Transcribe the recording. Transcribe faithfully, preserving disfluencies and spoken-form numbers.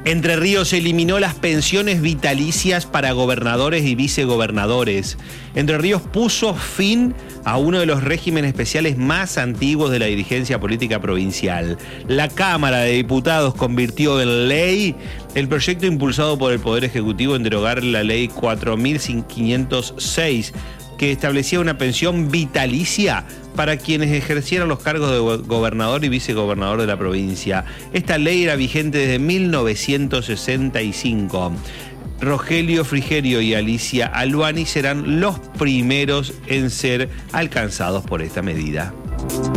Entre Ríos eliminó las pensiones vitalicias para gobernadores y vicegobernadores. Entre Ríos puso fin a uno de los regímenes especiales más antiguos de la dirigencia política provincial. La Cámara de Diputados convirtió en ley el proyecto impulsado por el Poder Ejecutivo en derogar la ley cuatro mil quinientos seis, que establecía una pensión vitalicia para quienes ejercieran los cargos de gobernador y vicegobernador de la provincia. Esta ley era vigente desde mil novecientos sesenta y cinco. Rogelio Frigerio y Alicia Aluani serán los primeros en ser alcanzados por esta medida.